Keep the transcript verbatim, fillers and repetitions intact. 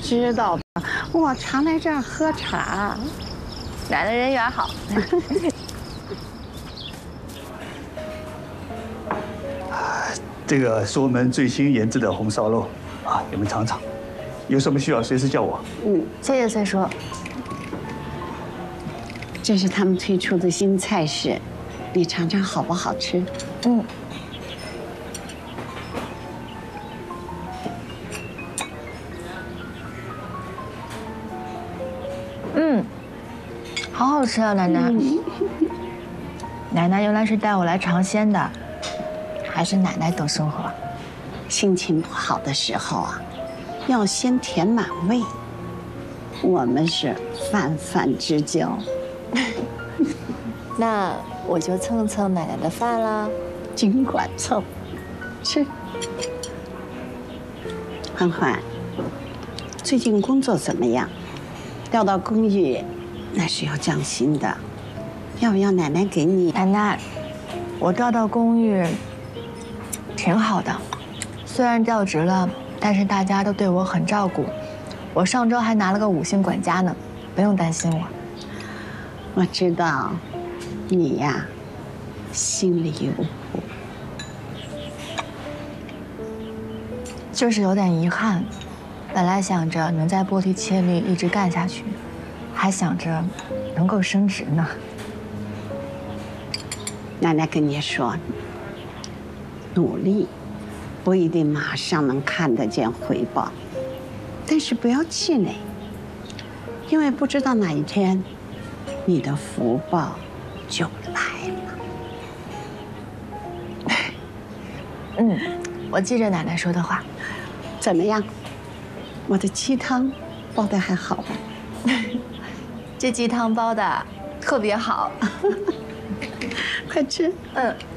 知道吧？我常来这儿喝茶。 奶奶人缘好。 这个是我们最新研制的红烧肉啊，你们尝尝，有什么需要随时叫我。 嗯，谢谢崔叔。 这是他们推出的新菜式，你尝尝好不好吃？ 嗯。嗯，好好吃啊，奶奶。嗯、奶奶原来是带我来尝鲜的。还是奶奶懂生活。 心情不好的时候啊，要先填满胃。我们是泛泛之交。 那我就蹭蹭奶奶的饭啦。 尽管蹭，吃。欢欢，最近工作怎么样？调到公寓，那是要降薪的，要不要奶奶给你？ 奶奶，我调到公寓。挺好的，虽然调职了，但是大家都对我很照顾。我上周还拿了个五星管家呢，不用担心我。 我知道，你呀，心里有谱。 就是有点遗憾，本来想着能在玻璃切里一直干下去，还想着能够升职呢。 奶奶跟你说。努力不一定马上能看得见回报，但是不要气馁，因为不知道哪一天，你的福报就来了。 嗯，我记着奶奶说的话。 怎么样？我的鸡汤煲的还好吧？ 这鸡汤煲的特别好。 快吃。 嗯。